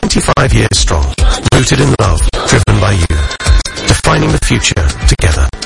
25 years strong, rooted in love, driven by you. Defining the future together.